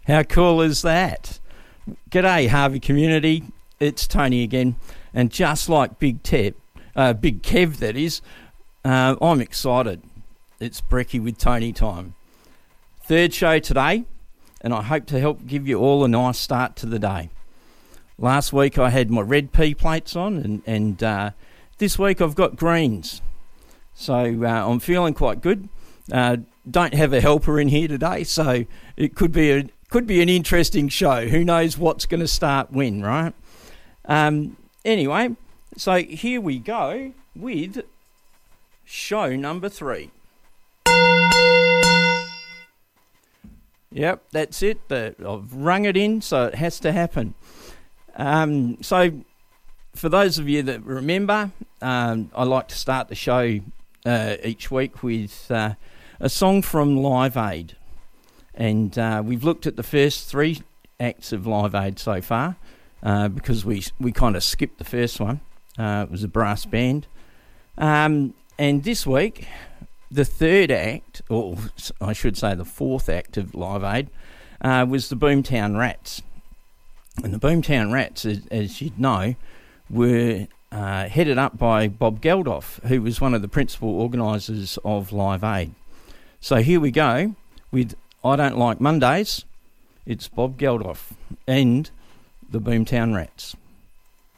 How cool is that? G'day, Harvey community. It's Tony again. And just like Big Kev, that is, I'm excited. It's Brekkie with Tony time. Third show today, and I hope to help give you all a nice start to the day. Last week I had my red pea plates on, and this week I've got greens. So I'm feeling quite good. Don't have a helper in here today, so it could be an interesting show. Who knows what's going to start when, right? Anyway, so here we go with show number 3. Yep, that's it. I've rung it in, so it has to happen. So for those of you that remember, I like to start the show each week with a song from Live Aid. And we've looked at the first 3 acts of Live Aid so far because we kind of skipped the first one. It was a brass band. And this week, the third act, or I should say the fourth act of Live Aid, was the Boomtown Rats. And the Boomtown Rats, as you'd know, were headed up by Bob Geldof, who was one of the principal organisers of Live Aid. So here we go with I Don't Like Mondays. It's Bob Geldof and the Boomtown Rats.